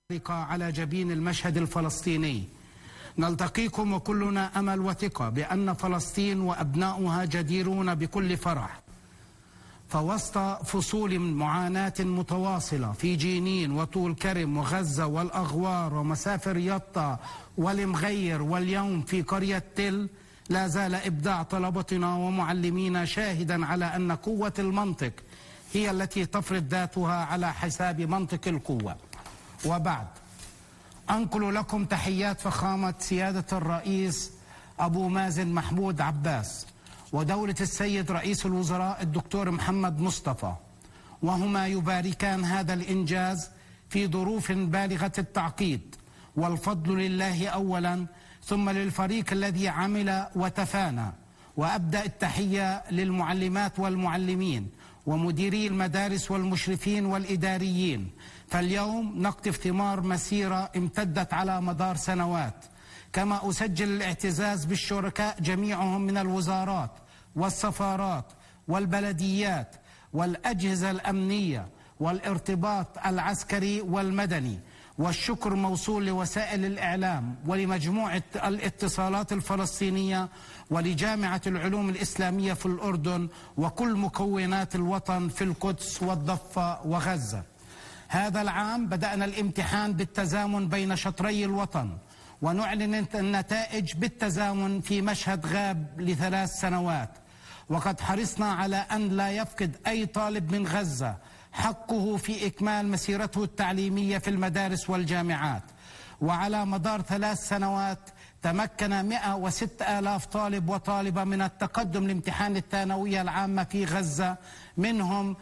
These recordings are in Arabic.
على جبين المشهد الفلسطيني. نلتقيكم وكلنا أمل وثقة بأن فلسطين وأبناؤها جديرون بكل فرح. فوسط فصول معاناة متواصلة في جنين وطول كرم وغزة والأغوار ومسافر يطا والمغير واليوم في قرية تل، لا زال إبداع طلبتنا ومعلمينا شاهدا على أن قوة المنطق هي التي تفرض ذاتها على حساب منطق القوة. وبعد أنقل لكم تحيات فخامة سيادة الرئيس أبو مازن محمود عباس ودولة السيد رئيس الوزراء الدكتور محمد مصطفى، وهما يباركان هذا الإنجاز في ظروف بالغة التعقيد، والفضل لله أولا ثم للفريق الذي عمل وتفانى. وأبدأ التحية للمعلمات والمعلمين ومديري المدارس والمشرفين والإداريين، فاليوم نقطف ثمار مسيرة امتدت على مدار سنوات. كما أسجل الاعتزاز بالشركاء جميعهم من الوزارات والسفارات والبلديات والأجهزة الأمنية والارتباط العسكري والمدني، والشكر موصول لوسائل الإعلام ولمجموعة الاتصالات الفلسطينية ولجامعة العلوم الإسلامية في الأردن وكل مكونات الوطن في القدس والضفة وغزة. هذا العام بدأنا الامتحان بالتزامن بين شطري الوطن، ونعلن النتائج بالتزامن في مشهد غاب ل3 سنوات. وقد حرصنا على أن لا يفقد أي طالب من غزة حقه في إكمال مسيرته التعليمية في المدارس والجامعات. وعلى مدار 3 سنوات تمكن 106,000 طالب وطالبة من التقدم لامتحان الثانوية العامة في غزة، منهم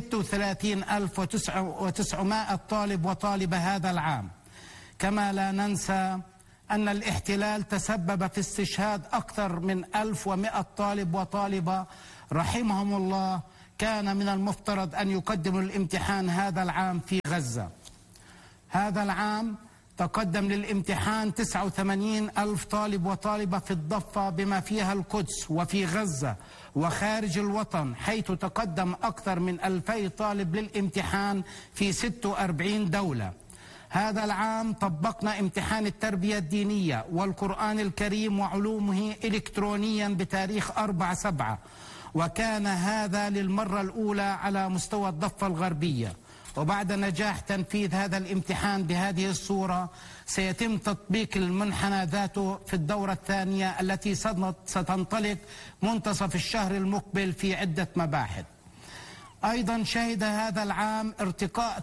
36,900 طالب وطالبة هذا العام. كما لا ننسى أن الاحتلال تسبب في استشهاد أكثر من 1100 طالب وطالبة رحمهم الله، كان من المفترض أن يقدموا الامتحان هذا العام في غزة. هذا العام تقدم للامتحان 89,000 طالب وطالبة في الضفة بما فيها القدس وفي غزة وخارج الوطن، حيث تقدم أكثر من 2000 طالب للامتحان في 46 دولة. هذا العام طبقنا امتحان التربية الدينية والقرآن الكريم وعلومه إلكترونيا بتاريخ 4/7، وكان هذا للمرة الأولى على مستوى الضفة الغربية. وبعد نجاح تنفيذ هذا الامتحان بهذه الصورة سيتم تطبيق المنحنى ذاته في الدورة الثانية التي ستنطلق منتصف الشهر المقبل في عدة مباحث. أيضا شهد هذا العام ارتقاء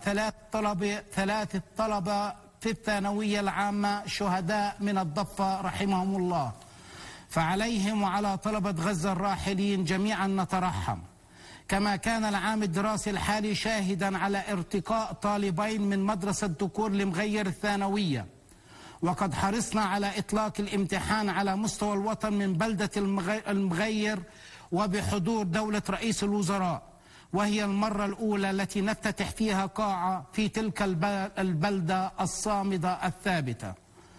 3 طلبة في الثانوية العامة شهداء من الضفة رحمهم الله، فعليهم وعلى طلبة غزة الراحلين جميعا نترحم. كما كان العام الدراسي الحالي شاهدا على ارتقاء طالبين من مدرسة دكور لمغير الثانوية، وقد حرصنا على إطلاق الامتحان على مستوى الوطن من بلدة المغير وبحضور دولة رئيس الوزراء، وهي المرة الأولى التي نفتتح فيها قاعة في تلك البلدة الصامدة الثابتة.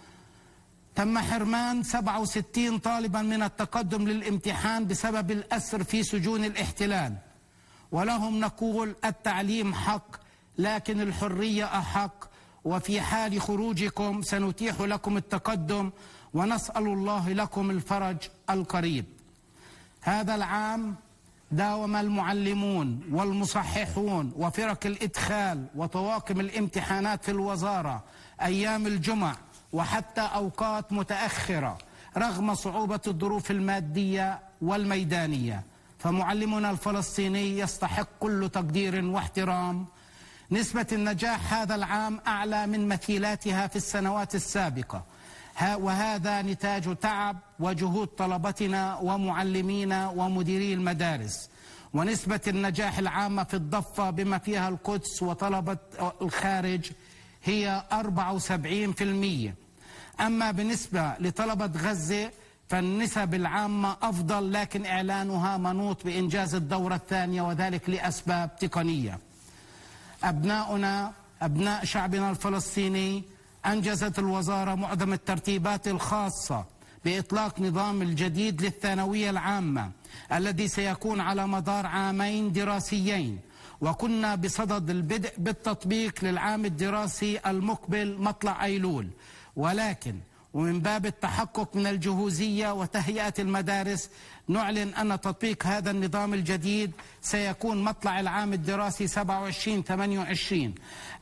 تم حرمان 67 طالبا من التقدم للامتحان بسبب الأسر في سجون الاحتلال، ولهم نقول التعليم حق لكن الحرية أحق، وفي حال خروجكم سنتيح لكم التقدم ونسأل الله لكم الفرج القريب. هذا العام داوم المعلمون والمصححون وفرق الإدخال وطواقم الامتحانات في الوزارة أيام الجمع وحتى أوقات متأخرة رغم صعوبة الظروف المادية والميدانية، فمعلمنا الفلسطيني يستحق كل تقدير واحترام. نسبة النجاح هذا العام أعلى من مثيلاتها في السنوات السابقة، وهذا نتاج تعب وجهود طلبتنا ومعلمينا ومديري المدارس. ونسبة النجاح العامة في الضفة بما فيها القدس وطلبة الخارج هي 74%. أما بالنسبة لطلبة غزة فالنسب العامة أفضل، لكن إعلانها منوط بإنجاز الدورة الثانية، وذلك لأسباب تقنية. أبناء شعبنا الفلسطيني، أنجزت الوزارة معظم الترتيبات الخاصة بإطلاق نظام الجديد للثانوية العامة الذي سيكون على مدار 2 عام دراسيين، وكنا بصدد البدء بالتطبيق للعام الدراسي المقبل مطلع أيلول، ولكن ومن باب التحقق من الجهوزية وتهيئة المدارس نعلن أن تطبيق هذا النظام الجديد سيكون مطلع العام الدراسي 27-28،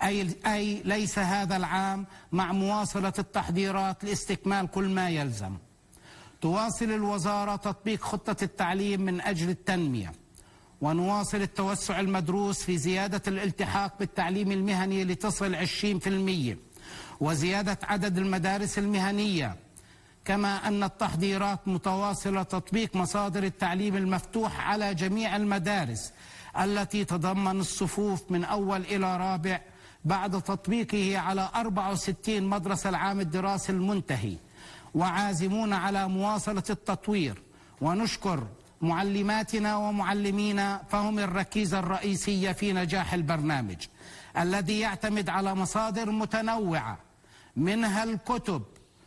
أي ليس هذا العام، مع مواصلة التحضيرات لاستكمال كل ما يلزم. تواصل الوزارة تطبيق خطة التعليم من أجل التنمية، ونواصل التوسع المدروس في زيادة الالتحاق بالتعليم المهني لتصل 20%، وزيادة عدد المدارس المهنية، كما أن التحضيرات متواصلة تطبيق مصادر التعليم المفتوح على جميع المدارس التي تضمن الصفوف من أول إلى رابع بعد تطبيقه على 64 مدرسة العام الدراسي المنتهي، وعازمون على مواصلة التطوير. ونشكر معلماتنا ومعلمينا، فهم الركيزة الرئيسية في نجاح البرنامج الذي يعتمد على مصادر متنوعة منها الكتب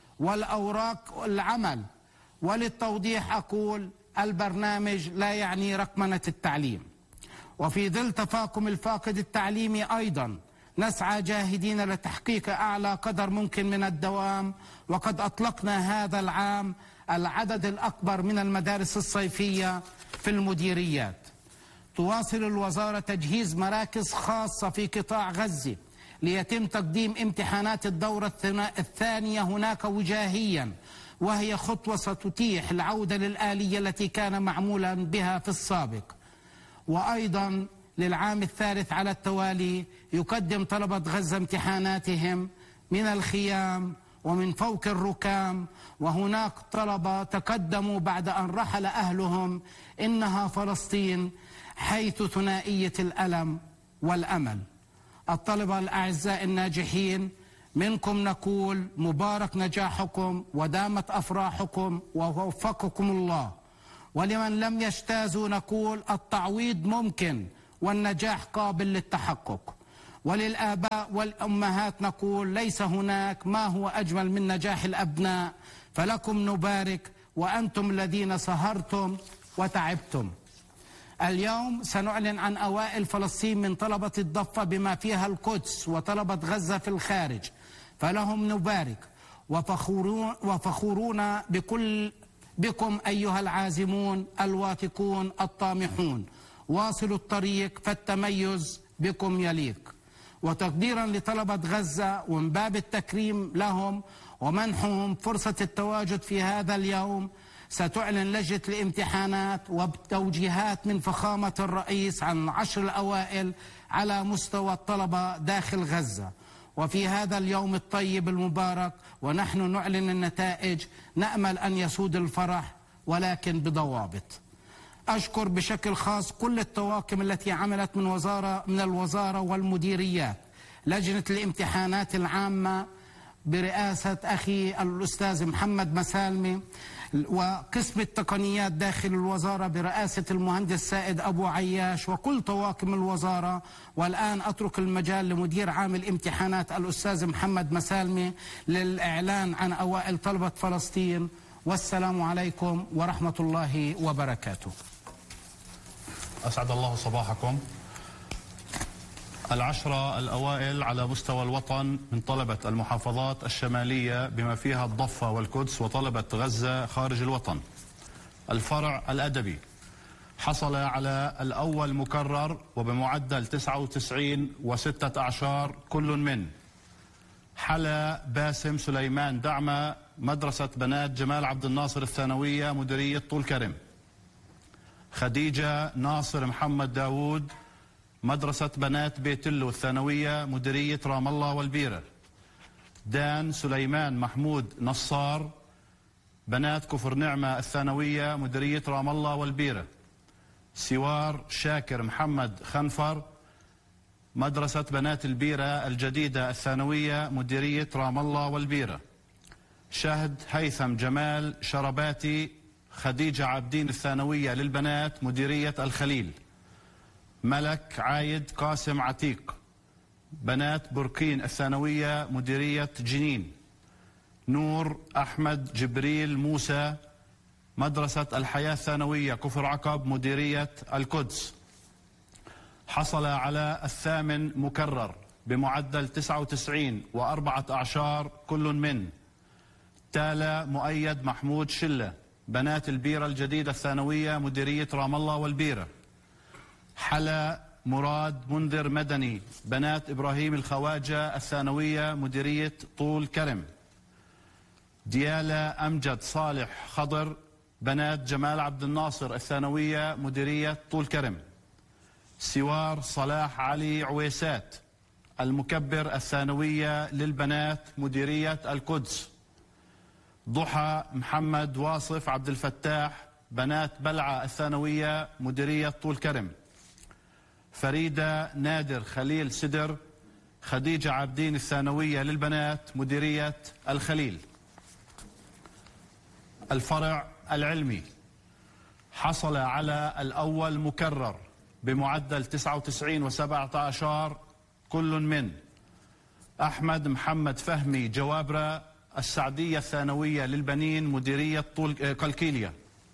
والأوراق العمل. وللتوضيح أقول البرنامج لا يعني رقمنة التعليم. وفي ظل تفاقم الفاقد التعليمي أيضا نسعى جاهدين لتحقيق أعلى قدر ممكن من الدوام، وقد أطلقنا هذا العام العدد الأكبر من المدارس الصيفية في المديريات. تواصل الوزارة تجهيز مراكز خاصة في قطاع غزة ليتم تقديم امتحانات الدورة الثانية هناك وجاهيا، وهي خطوة ستتيح العودة للآلية التي كان معمولا بها في السابق. وأيضا للعام الثالث على التوالي يقدم طلبة غزة امتحاناتهم من الخيام ومن فوق الركام، وهناك طلبة تقدموا بعد أن رحل أهلهم. إنها فلسطين حيث ثنائية الألم والأمل. الطلبة الأعزاء الناجحين، منكم نقول مبارك نجاحكم ودامت أفراحكم ووفقكم الله. ولمن لم يجتازوا نقول التعويض ممكن والنجاح قابل للتحقق. وللآباء والأمهات نقول ليس هناك ما هو أجمل من نجاح الأبناء، فلكم نبارك وأنتم الذين سهرتم وتعبتم. اليوم سنعلن عن أوائل فلسطين من طلبة الضفة بما فيها القدس وطلبة غزة في الخارج، فلهم نبارك وفخورون بكم أيها العازمون الواثقون الطامحون. واصلوا الطريق فالتميز بكم يليق. وتقديرا لطلبة غزة ومن باب التكريم لهم ومنحهم فرصة التواجد في هذا اليوم، ستعلن لجنة الامتحانات وبتوجيهات من فخامة الرئيس عن 10 الأوائل على مستوى الطلبة داخل غزة. وفي هذا اليوم الطيب المبارك ونحن نعلن النتائج، نأمل أن يسود الفرح ولكن بضوابط. أشكر بشكل خاص كل الطواقم التي عملت من الوزارة والمديريات، لجنة الامتحانات العامة برئاسة أخي الأستاذ محمد مسالمي، وقسم التقنيات داخل الوزارة برئاسة المهندس سائد أبو عياش، وكل طواقم الوزارة. والآن أترك المجال لمدير عام الامتحانات الأستاذ محمد مسالمي للإعلان عن أوائل طلبة فلسطين. والسلام عليكم ورحمة الله وبركاته. أسعد الله صباحكم. 10 الأوائل على مستوى الوطن من طلبة المحافظات الشمالية بما فيها الضفة والقدس وطلبة غزة خارج الوطن. الفرع الأدبي حصل على الأول مكرر وبمعدل 99 و6 أعشار، كل من حلا باسم سليمان دعمة مدرسة بنات جمال عبد الناصر الثانوية مديرية طول كرم، خديجة ناصر محمد داود مدرسة بنات بيتلو الثانوية مديرية رام الله والبيرة، دان سليمان محمود نصار بنات كفر نعمة الثانوية مديرية رام الله والبيرة، سوار شاكر محمد خنفر مدرسة بنات البيرة الجديدة الثانوية مديرية رام الله والبيرة، شهد هيثم جمال شرباتي خديجة عابدين الثانوية للبنات مديرية الخليل، ملك عايد قاسم عتيق بنات بركين الثانوية مديرية جنين، نور أحمد جبريل موسى مدرسة الحياة الثانوية كفر عقب مديرية القدس، حصل على الثامن مكرر بمعدل 99 و4 أعشار كل من تالا مؤيد محمود شلة بنات البيرة الجديدة الثانوية مديرية رام الله والبيرة. حلا مراد منذر مدني بنات إبراهيم الخواجة الثانوية مديرية طول كرم. ديالا أمجد صالح خضر بنات جمال عبد الناصر الثانوية مديرية طول كرم. سوار صلاح علي عويسات المكبر الثانوية للبنات مديرية القدس. ضحى محمد واصف عبد الفتاح بنات بلعة الثانوية مديرية طول كرم. فريدة نادر خليل سدر خديجة عابدين الثانوية للبنات مديرية الخليل. الفرع العلمي حصل على الأول مكرر بمعدل 99 و17 كل من أحمد محمد فهمي جوابرة السعدية الثانوية للبنين مديرية طول قلقيلية.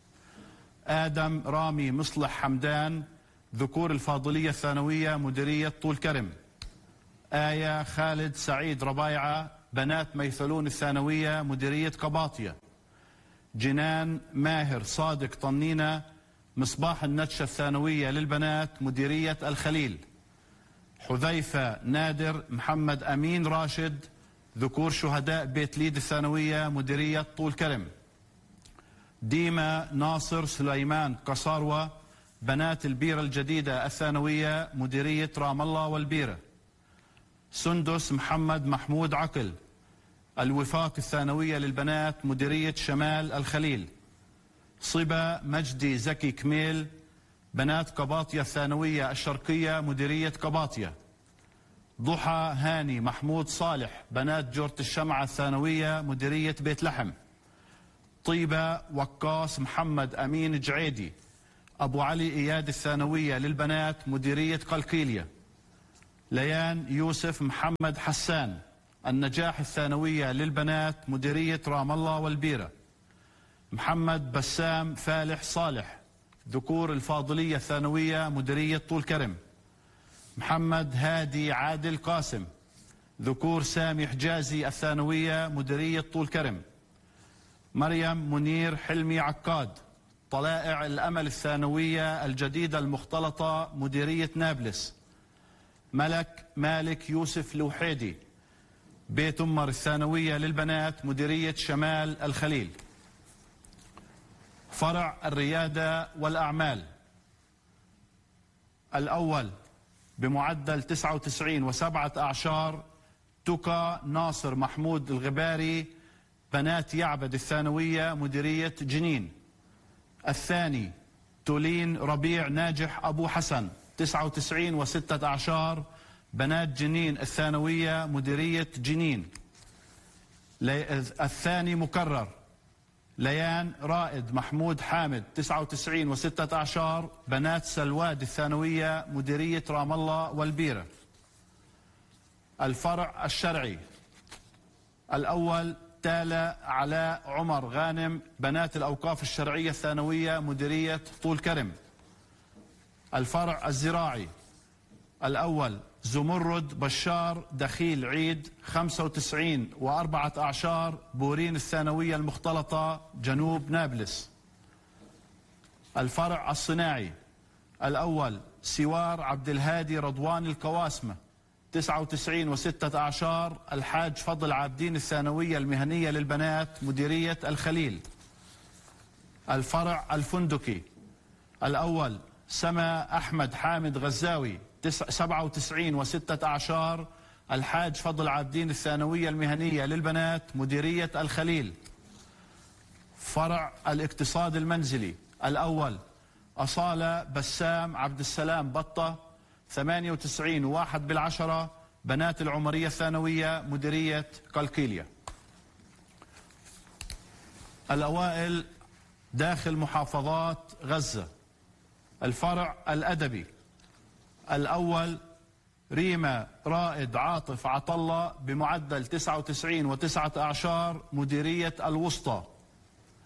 آدم رامي مصلح حمدان ذكور الفاضلية الثانوية مديرية طول كرم. آية خالد سعيد ربايعة بنات ميثلون الثانوية مديرية قباطية. جنان ماهر صادق طنينة مصباح النتشة الثانوية للبنات مديرية الخليل. حذيفة نادر محمد أمين راشد ذكور شهداء بيت ليد الثانوية مديرية طول كرم. ديما ناصر سليمان قصاروة بنات البيرة الجديدة الثانوية مديرية رام الله والبيرة. سندس محمد محمود عقل الوفاق الثانوية للبنات مديرية شمال الخليل. صبا مجدي زكي كميل بنات قباطية الثانوية الشرقية مديرية قباطية. ضحى هاني محمود صالح بنات جورة الشمعة الثانوية مديرية بيت لحم. طيبة وقاص محمد أمين جعيدي أبو علي إياد الثانوية للبنات مديرية قلقيلية. ليان يوسف محمد حسان النجاح الثانوية للبنات مديرية رام الله والبيرة. محمد بسام فالح صالح ذكور الفاضلية الثانوية مديرية طول كرم. محمد هادي عادل قاسم ذكور سامي حجازي الثانوية مديرية طول كرم. مريم منير حلمي عقاد طلائع الأمل الثانوية الجديدة المختلطة مديرية نابلس. ملك مالك يوسف لوحيدي بيت أمر الثانوية للبنات مديرية شمال الخليل. فرع الريادة والأعمال الأول بمعدل 99 و7 تكا ناصر محمود الغباري بنات يعبد الثانوية مديرية جنين. الثاني تولين ربيع ناجح أبو حسن 99 و6 بنات جنين الثانوية مديرية جنين. الثاني مكرر ليان رائد محمود حامد 99 و6 بنات سلواد الثانوية مديرية رام الله والبيرة. الفرع الشرعي الأول تالا علاء عمر غانم بنات الأوقاف الشرعية الثانوية مديرية طول كرم. الفرع الزراعي الأول زمرد بشار دخيل عيد 95 و4 بورين الثانوية المختلطة جنوب نابلس. الفرع الصناعي الأول سوار عبد الهادي رضوان الكواسمة 99 و6 الحاج فضل عابدين الثانوية المهنية للبنات مديرية الخليل. الفرع الفندقي الأول سما أحمد حامد غزاوي 97 و6 الحاج فضل عابدين الثانوية المهنية للبنات مديرية الخليل. فرع الاقتصاد المنزلي الأول أصالة بسام عبد السلام بطة 98 و1 بنات العمرية الثانوية مديرية قلقيلية. الأوائل داخل محافظات غزة. الفرع الأدبي الأول ريما رائد عاطف عطلة بمعدل 99 و9 مديرية الوسطى.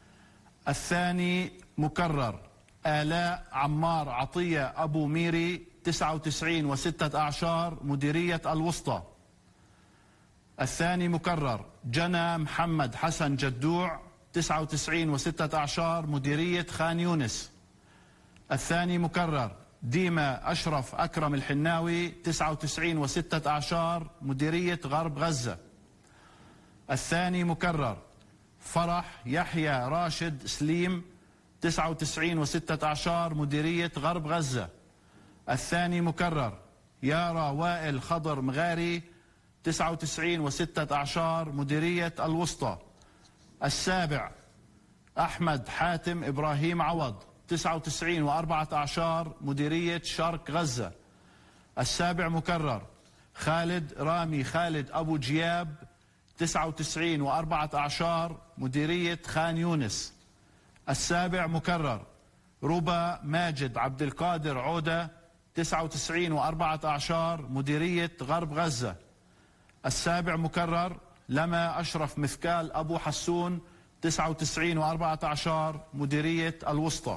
الثاني مكرر آلاء عمار عطية أبو ميري 99 و6 مديرية الوسطى. الثاني مكرر جنى محمد حسن جدوع 99 و6 مديرية خان يونس. الثاني مكرر ديما أشرف أكرم الحناوي 99 و6 مديرية غرب غزة. الثاني مكرر فرح يحيى راشد سليم 99 و6 مديرية غرب غزة. الثاني مكرر يارا وائل خضر مغاري 99 و6 مديرية الوسطى. السابع أحمد حاتم إبراهيم عوض 99 و14 مديرية شرق غزة. السابع مكرر خالد رامي خالد أبو جياب 99 و14 مديرية خان يونس. السابع مكرر ربا ماجد عبد القادر عودة 99 و14 مديرية غرب غزة. السابع مكرر لما أشرف مثكال أبو حسون 99 و14 مديرية الوسطى.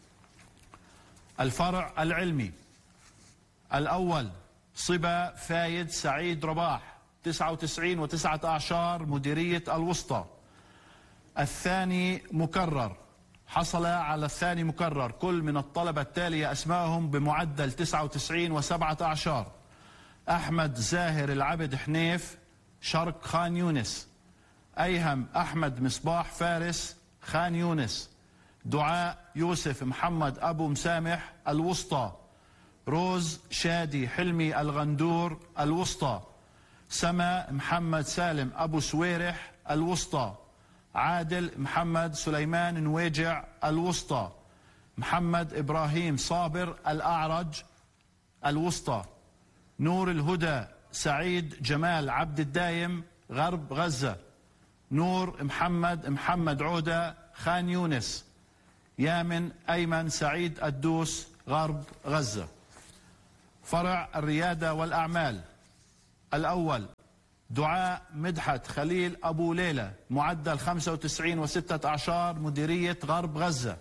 الفرع العلمي: الأول صبا فايد سعيد رباح 99 و19 مديرية الوسطى. الثاني مكرر حصل على الثاني مكرر كل من الطلبة التالية أسمائهم بمعدل 99 و17: أحمد زاهر العبد حنيف شرق خان يونس. أيهم أحمد مصباح فارس خان يونس. دعاء يوسف محمد أبو مسامح الوسطى. روز شادي حلمي الغندور الوسطى. سما محمد سالم أبو سويرح الوسطى. عادل محمد سليمان نويجع الوسطى. محمد إبراهيم صابر الأعرج الوسطى. نور الهدى سعيد جمال عبد الدايم غرب غزة. نور محمد عودة خان يونس. يامن أيمن سعيد الدوس غرب غزة. فرع الريادة والأعمال: الأول دعاء مدحت خليل أبو ليلى معدل 95 و16 مديرية غرب غزة.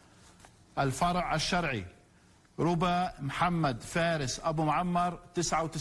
الفرع الشرعي: ربا محمد فارس أبو معمر 99